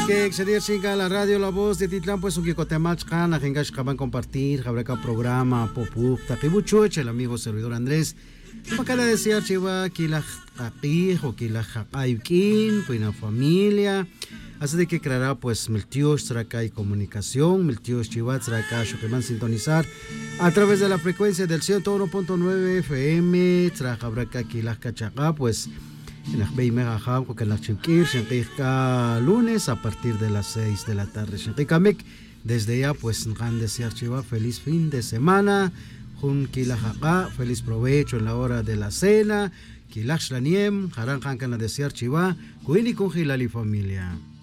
que excedir siga la radio La Voz de Titlán, pues un Kikotemachkan, a Gengash Kaban compartir, Jabraca programa, Popuk, Takibuchuch, el amigo servidor Andrés. Para cada desear chiva, Kila Apijo, Kila Japaikin, Puina familia. Así de que creará pues Miltios Traka y comunicación, Miltios Chivat Traka, que van a sintonizar a través de la frecuencia del 101.9 FM, Trajabraca Kila Cachaca, pues. En la Mega porque en la Chiquir, lunes a partir de las 6 de la tarde. Desde ya, pues, han desear chiva feliz fin de semana. Jun Kilajaka, feliz provecho en la hora de la cena. Kilach Laniem, Haran Hankan a desear chiva, Kuini con Hilali familia.